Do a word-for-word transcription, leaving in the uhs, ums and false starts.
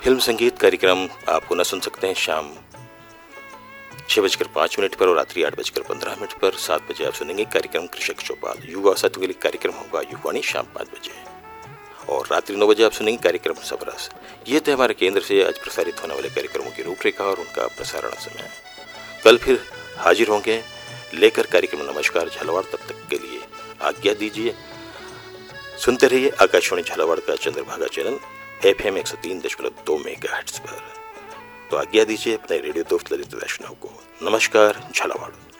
Film संगीत कार्यक्रम आप पुनः सुन सकते हैं शाम छह बजकर पाँच मिनट पर और रात्रि आठ बजकर पंद्रह मिनट पर। सात बजे आप सुनेंगे कार्यक्रम कृषक चौपाल। युवा साथियों के लिए कार्यक्रम होगा युवाणी शाम पाँच बजे और रात्रि नौ बजे आप सुनेंगे कार्यक्रम सबरस। ये थे हमारे केंद्र से आज प्रसारित होने वाले कार्यक्रमों की रूपरेखा और उनका प्रसारण समय। कल फिर हाजिर होंगे लेकर कार्यक्रम नमस्कार झालावाड़। तब तक के लिए आज्ञा दीजिए। सुनते रहिए आकाशवाणी झालावाड़ का चंद्रभागा चैनल एफ एम एक सौ तीन दशमलव दो मेगा हर्ट्ज पर। तो आज्ञा दीजिए अपने रेडियो दोस्त ललित वैष्णव को। नमस्कार झालावाड़।